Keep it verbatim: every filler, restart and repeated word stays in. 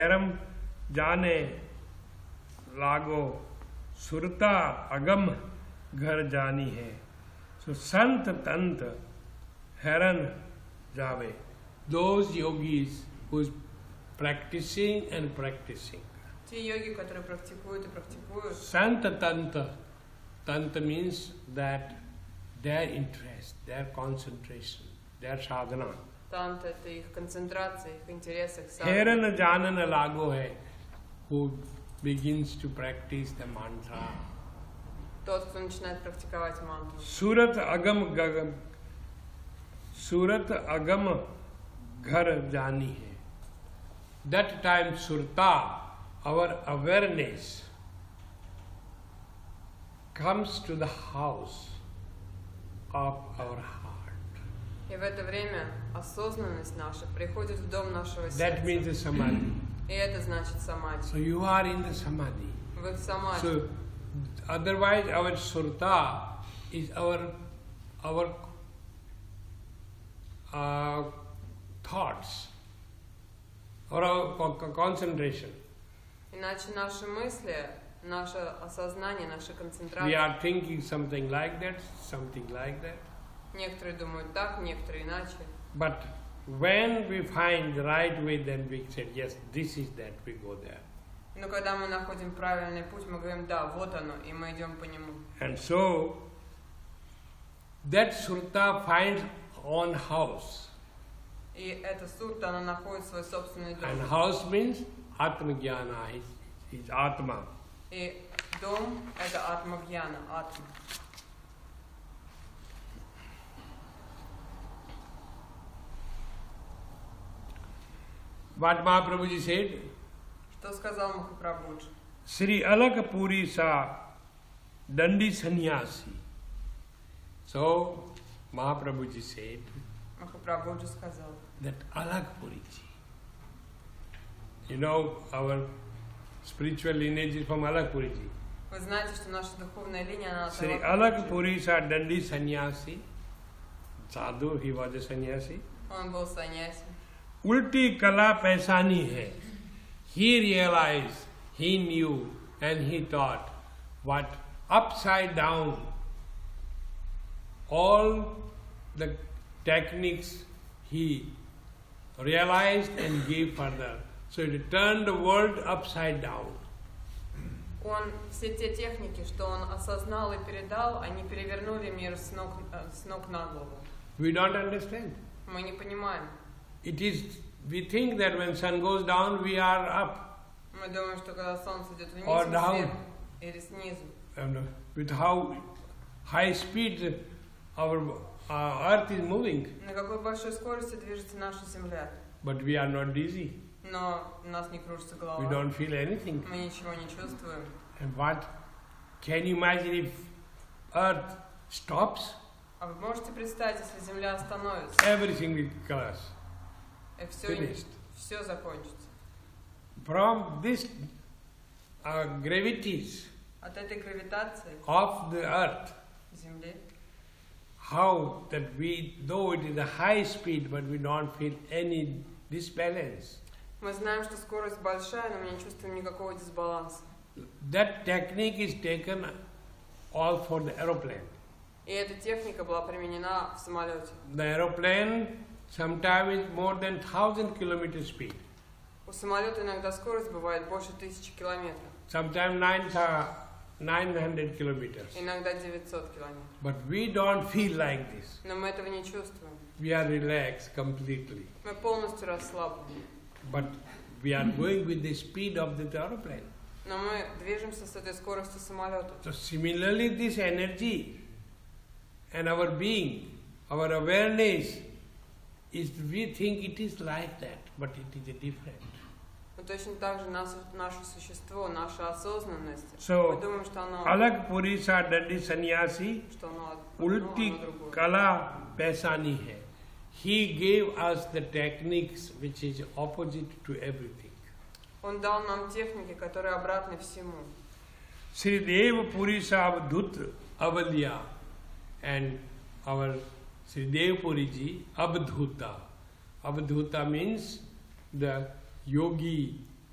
परम जाने लागो सुरता अगम घर जानी है. So Sant Tant Heran Jave. Those yogis who is practicing and practicing. Те йоги, которые практикуют и практикуют. Sant Tanta. Tanta means that their interest, their concentration, their sadhana. Танта — это их концентрация, их интерес, их садхана. Heran Janan Lago hai, who begins to practice the mantra. Тот, кто начинает практиковать мантру. Surat Agam Gagam. Surat Agam Ghar Jani hai. That time Surta, our awareness, comes to the house of our heart. И в это время осознанность наша приходит в дом нашего сердца. That means the samadhi. И это значит самадhi. So you are in the samadhi. Вы в самадhi. So otherwise our surta is our our uh, thoughts or our concentration. Иначе наши мысли, наше осознание, наша концентрация. We are thinking something like that, something like that. Некоторые думают так, некоторые иначе. But when we find the right way, then we say, yes, this is that, we go there. Но когда мы находим правильный путь, мы говорим, да, вот оно, и мы идем по нему. And so, that surta finds own house. И эта сурта, она находит свой собственный дом. And house means Atma-jnana, is, is Atma. И дом — это Атма-гьяна, Атма. What Mahaprabhuji said? Что сказал Махапрабхуджи? Sri Alakapuri sa Dandi Sannyasi. So, Mahaprabhuji said Махапрабхуджи сказал that Alakapuriji. You know, our spiritual lineage is from Alakapuriji. Вы знаете, что наша духовная линия, она от Sri Alakapuri sa Dandi Sannyasi. Sadhu, he was a sannyasi. Он был саньяси. Ulti kala paisani hai. He realized, he knew, and he thought, what upside down, all the techniques he realized and gave further. So he turned the world upside down. Он все те техники, что он осознал и передал, они перевернули мир с ног, с ног на голову. We don't understand. Мы не понимаем. It is, we think that when sun goes down, we are up. Мы думаем, что когда солнце идет вниз, Or мы down. сверху или снизу. And with how high speed our uh, earth is moving. На какой большой скорости движется наша Земля. But we are not dizzy. Но у нас не кружится голова. We don't feel anything. Мы ничего не чувствуем. And what? Can you imagine if earth stops? А вы можете представить, если Земля остановится? Everything will collapse. И все, Finished. все закончится. From this uh, gravities От этой гравитации of the earth, Земли, how that we, though it is a high speed, but we don't feel any disbalance. мы знаем, что скорость большая, но мы не чувствуем никакого дисбаланса. That technique is taken all for the aeroplane. И эта техника была применена в самолете. The aeroplane sometimes is more than thousand kilometer speed. У самолета иногда скорость бывает больше тысячи километров. Sometimes nine nine hundred kilometers. Иногда девятьсот километров. But we don't feel like this. Но мы этого не чувствуем. We are relaxed completely. Мы полностью расслаблены. But we are going with the speed of the aeroplane. Но мы движемся с этой скоростью самолета. So similarly, this energy and our being, our awareness, is we think it is like that, but it is a different. Но точно так же наше, наше существо, наша осознанность. So, мы думаем, что оно, Alag Purisa Dandi Sannyasi, что оно одно, Ulti оно другое. Kala Paisani hai. He gave us the techniques which is opposite to everything. Он дал нам техники, которые обратны всему. Sri Deva Purisa Abdhut Avalya and our Sri Deva Puriji Abdhuta. Abdhuta means the yogi